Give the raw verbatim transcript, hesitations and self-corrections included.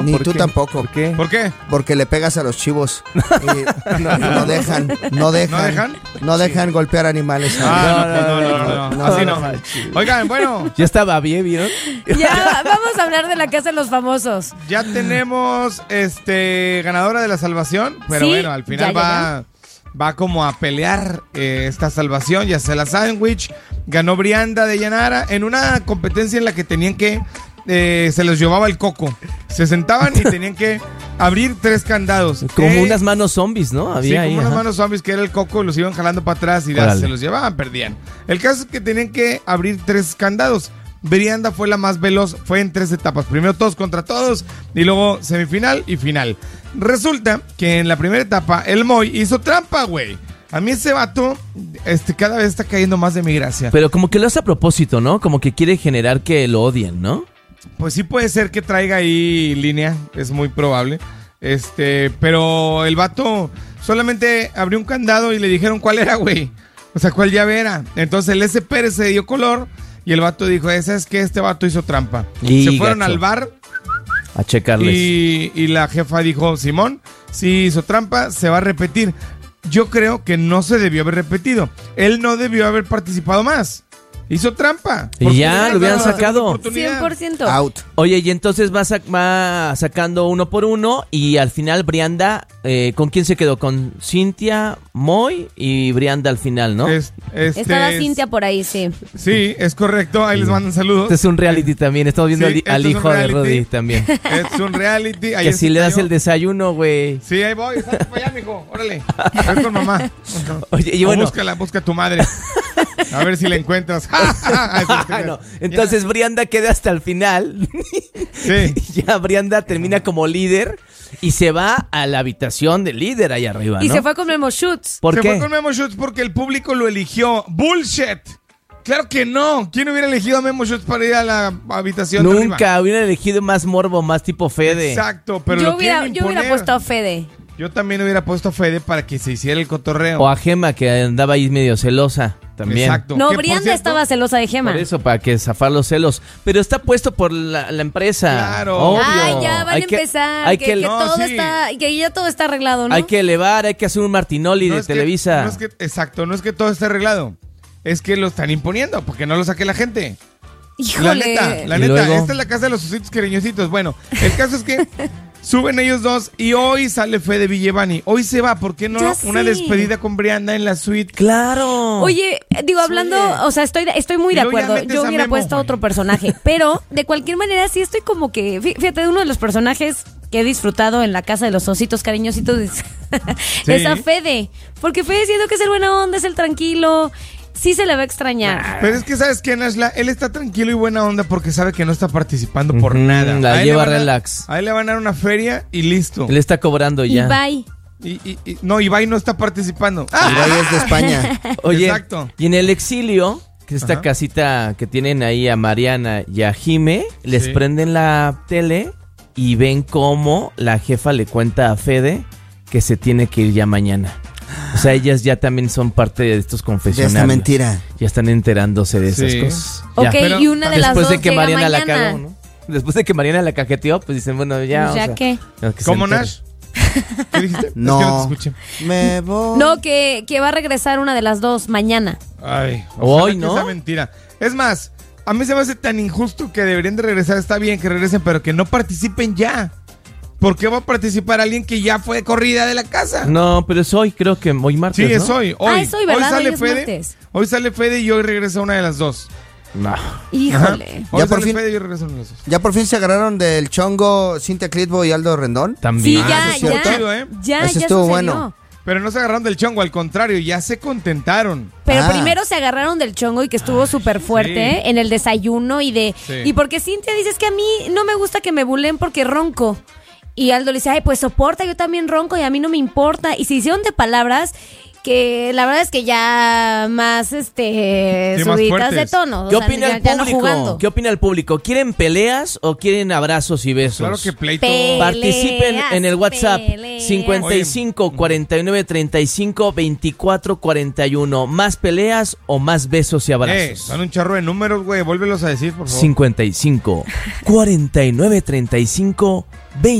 Ni tú qué? tampoco. ¿Por qué? ¿Por qué? Porque le pegas a los chivos. Y no, no dejan, no dejan. ¿No dejan? No dejan golpear animales. Ah, no, no, no, no, no, No, así no, no. no. Oigan, bueno, Ya estaba bien, ¿vieron? Ya, vamos a hablar de la casa de los famosos. ya tenemos este ganadora de la salvación, pero Sí, bueno, al final ya, ya, va va como a pelear eh, esta salvación, ya sea la sándwich, ganó Brianda de Llanara en una competencia en la que tenían que eh, se los llevaba el coco, se sentaban y tenían que abrir tres candados. Como Eh, unas manos zombies, ¿no? Sí, Había ahí, como unas ajá. manos zombies que era el coco, los iban jalando para atrás y ya Órale. se los llevaban, perdían. El caso es que tenían que abrir tres candados. Brianda fue la más veloz, fue en tres etapas. Primero todos contra todos y luego semifinal y final. Resulta que en la primera etapa el Moy hizo trampa, güey. A mí ese vato este, cada vez está cayendo más de mi gracia. Pero como que lo hace a propósito, ¿no? Como que quiere generar que lo odien, ¿no? Pues sí puede ser que traiga ahí línea, es muy probable. Este, pero el vato solamente abrió un candado y le dijeron cuál era, güey. O sea, cuál llave era. Entonces el S P R se dio color y el vato dijo, esa es que este vato hizo trampa. Y se fueron gacho. al bar A checarles. y, y la jefa dijo, Simón, si hizo trampa, se va a repetir. Yo creo que no se debió haber repetido. Él no debió haber participado más. Hizo trampa. Y ¿Por qué ya, le lo hubieran dado la segunda sacado. oportunidad? cien por ciento. Out. Oye, y entonces va, sac- va sacando uno por uno y al final Brianda, eh, ¿con quién se quedó? Con Cintia, Moy y Brianda al final, ¿no? Es- este Estaba es- Cintia por ahí, sí. Sí, es correcto. Ahí les mandan saludos. Este es un reality también, estamos viendo Sí, al, este al es un hijo de reality. Rudy también. Es un reality. Ahí Que si está le das yo. el desayuno, güey. Sí, ahí voy. Salte para allá, mijo. Órale. Ven con mamá. Oye, y O bueno. búscala, busca a tu madre. A ver si la encuentras. Ah, no. Entonces Brianda queda hasta el final. Sí. Y ya Brianda termina como líder y se va a la habitación del líder ahí arriba, ¿no? Y se fue con Memo Schutz. ¿Por se qué? fue con Memo Schutz porque el público lo eligió. ¡Bullshit! Claro que no. ¿Quién hubiera elegido a Memo Schutz para ir a la habitación de arriba? Nunca hubiera elegido más morbo, más tipo Fede. Exacto, pero yo, lo hubiera, quieren yo hubiera imponer. puesto a Fede. Yo también hubiera puesto a Fede para que se hiciera el cotorreo. O a Gema, que andaba ahí medio celosa también. Exacto. No, Que, por Brianda cierto, estaba celosa de Gema. Por eso, para que zafar los celos. Pero está puesto por la, la empresa. Claro. Obvio. Ay, ya van Hay a que- empezar. hay que, que, que no, todo sí. está, que ya todo está arreglado, ¿no? hay que elevar, hay que hacer un Martinoli no de es que- Televisa. no es que- exacto, no es que todo esté arreglado. Es que lo están imponiendo porque no lo saque la gente. Híjole. La neta, la Y neta, luego- esta es la casa de los ositos cariñositos. Bueno, el caso es que suben ellos dos y hoy sale Fede Villevani. Hoy se va, ¿por qué no? Ya sé. Una despedida con Brianda en la suite. Claro. Oye, digo, hablando, Oye. o sea, estoy, estoy muy Y de luego ya acuerdo. metes Yo a hubiera Memo, puesto a güey. otro personaje, pero de cualquier manera sí estoy como que, fí- fíjate, uno de los personajes que he disfrutado en la casa de los ositos cariñositos es, es a Fede, porque Fede siento que es el buena onda, es el tranquilo, sí se le va a extrañar. Pero es que, ¿sabes qué, Nashla? Él está tranquilo y buena onda porque sabe que no está participando por Ujú, nada. la A él le lleva van a- relax. A él le van a dar una feria y listo. Él está cobrando Y ya. bye. Y, y- y- no, Ibai no está participando. Ibai es de España. Oye, Exacto. y en el exilio, que es esta Ajá. casita que tienen ahí a Mariana y a Jime, les Sí. prenden la tele y ven cómo la jefa le cuenta a Fede que se tiene que ir ya mañana. O sea, ellas ya también son parte de estos De confesionarios. esta mentira. Ya están enterándose de esas Sí. cosas. Ok, Ya. Pero y una de las Después dos de que llega Mariana la mañana. cagó, ¿no? Después de que Mariana la cajeteó, pues dicen, bueno, ya. Pues o ya sea, qué. que se ¿Cómo, entere. Nash? ¿Qué dijiste? No. Es que no te escuché. Me voy. No, que, que va a regresar una de las dos mañana. Ay, Hoy, ojalá que ¿no? sea mentira. Es más, a mí se me hace tan injusto que deberían de regresar. Está bien que regresen, pero que no participen ya. ¿Por qué va a participar alguien que ya fue corrida de la casa? No, pero es hoy, creo que hoy martes, Sí, es ¿no? hoy. Hoy, Ah, es hoy, ¿verdad? sale Hoy es Fede. martes. Hoy sale Fede y hoy regresa una de las dos. No. Híjole. Ajá. Ya Hoy por sale fin- Fede y hoy regresa una de las dos. ¿Ya por fin se agarraron del chongo Cintia Clitbo y Aldo Rendón? Sí, También. Ah, ya, eso estuvo ya. chido, ¿eh? Ya, Ese ya estuvo sucedió. bueno. Pero no se agarraron del chongo, al contrario, ya se contentaron. Pero Ah. primero se agarraron del chongo y que estuvo súper fuerte sí. en el desayuno y de... Sí. Y porque Cintia dice, es que a mí no me gusta que me bulen porque ronco. Y Aldo le dice, ay, pues soporta, yo también ronco y a mí no me importa. Y se hicieron de palabras que la verdad es que ya más este Sí, más subidas de fuertes. tono. o ¿Qué sea, opina ya- el ya no público? jugando. ¿Qué opina el público? ¿Quieren peleas o quieren abrazos y besos? Claro que pleito. Pe- Participen en el WhatsApp Peleas. cincuenta y cinco, cuarenta y nueve, treinta y cinco, veinticuatro, cuarenta y uno. ¿Más peleas o más besos y abrazos? Eh, son un chorro de números, güey. Vuélvelos a decir, por favor. cincuenta y cinco, cuarenta y nueve, treinta y cinco, veinte.